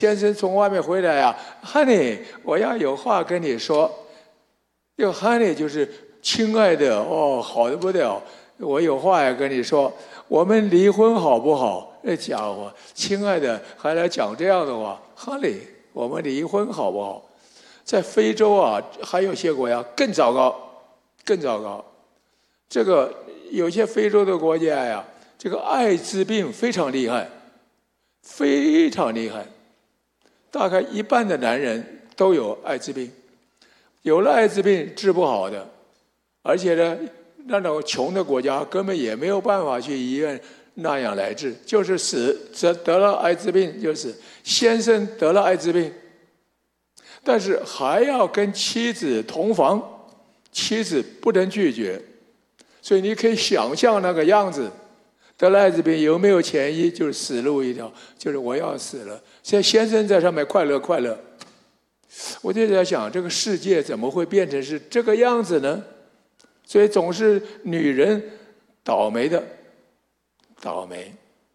先生从外面回来啊 ，Honey， 我要有话跟你说。这个 Honey 就是亲爱的哦，好的不得了，我有话要跟你说。我们离婚好不好？那家伙，亲爱的还来讲这样的话 ，Honey， 我们离婚好不好？在非洲啊，还有些国家更糟糕，更糟糕。这个有些非洲的国家呀，这个艾滋病非常厉害，非常厉害。大概1半的男人都有艾滋病，有了艾滋病治不好的，而且呢，那种穷的国家根本也没有办法去医院那样来治，就是死，得了艾滋病就死。先生得了艾滋病，但是还要跟妻子同房，妻子不能拒绝，所以你可以想象那个样子。得了艾滋病有没有前医？就是死路一条，就是我要死了。现在先生在上面快乐快乐，我就在想，这个世界怎么会变成是这个样子呢？所以总是女人倒霉的，倒霉。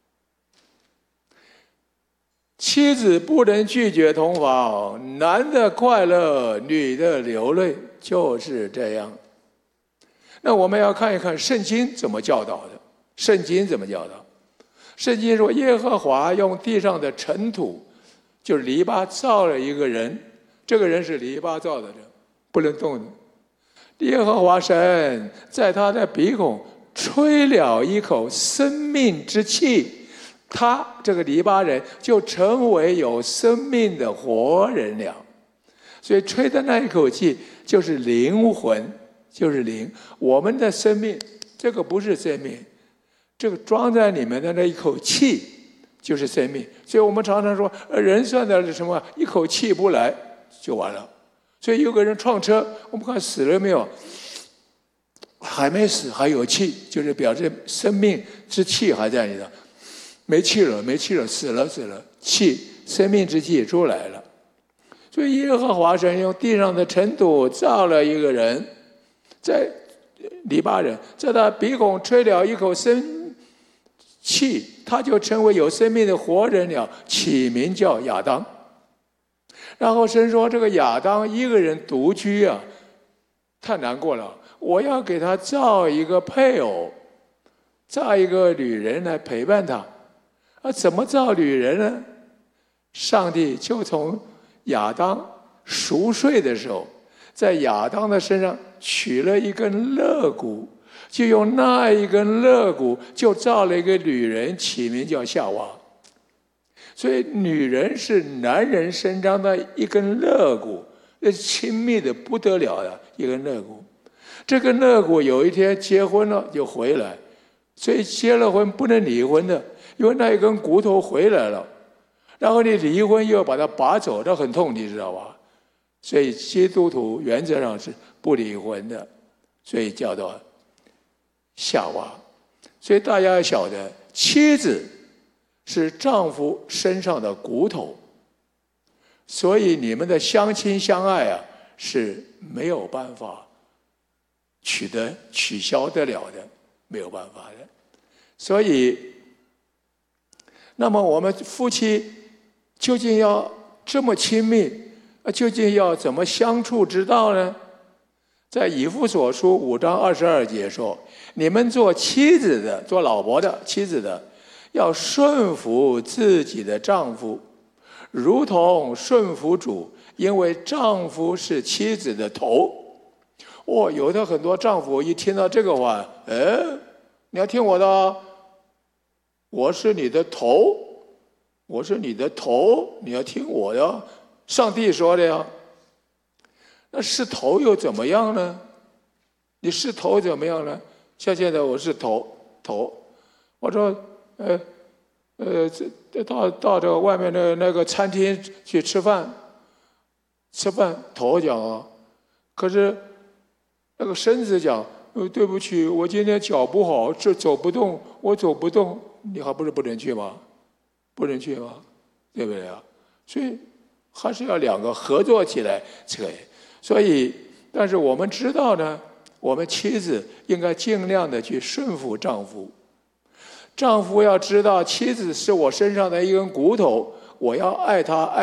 妻子不能拒绝同房，男的快乐，女的流泪，就是这样。那我们要看一看圣经怎么教导的。圣经怎么教导？圣经说，耶和华用地上的尘土，就是篱笆造了一个人，这个人是篱笆造的人，不能动的。耶和华神在他的鼻孔吹了一口生命之气，他这个篱笆人就成为有生命的活人了。所以吹的那一口气就是灵魂，就是灵。我们的生命，这个不是生命，这个装在里面的那一口气就是生命。所以我们常常说，人算的是什么？一口气不来就完了。所以有个人撞车，我们看死了没有？还没死，还有气，就是表示生命之气还在里头。没气了，没气了，死了，死了，气，生命之气出来了。所以耶和华神用地上的尘土造了一个人，在篱笆人，在他鼻孔吹了一口生气，他就成为有生命的活人了，起名叫亚当。然后神说，这个亚当一个人独居啊，太难过了，我要给他造一个配偶，造一个女人来陪伴他。怎么造女人呢？上帝就从亚当熟睡的时候，在亚当的身上取了一根肋骨，就用那一根肋骨就造了一个女人，起名叫夏娃。所以女人是男人身上的一根肋骨，那是亲密的不得了的一根肋骨。这根肋骨有一天结婚了就回来，所以结了婚不能离婚的，因为那一根骨头回来了，然后你离婚又要把它拔走，这很痛，你知道吧？所以基督徒原则上是不离婚的，所以叫做夏娃。所以大家要晓得，妻子是丈夫身上的骨头，所以你们的相亲相爱啊是没有办法取消得了的，没有办法的。所以那么我们夫妻究竟要这么亲密，究竟要怎么相处之道呢？在以弗所书5章22节说，你们做妻子的，做老婆的，妻子的要顺服自己的丈夫，如同顺服主，因为丈夫是妻子的头。有的很多丈夫一听到这个话，你要听我的，我是你的头，我是你的头，你要听我的，上帝说的呀。那是头又怎么样呢？你是头怎么样呢？像现在我是头，我说到这个外面的那个餐厅去吃饭，头讲啊，可是那个身子讲，对不起，我今天脚不好，这走不动，我走不动，你还不是不能去吗？不能去吗？对不对啊？所以还是要两个合作起来才可以。所以，但是我们知道呢，我们妻子应该尽量的去顺服丈夫。丈夫要知道，妻子是我身上的一根骨头，我要爱她爱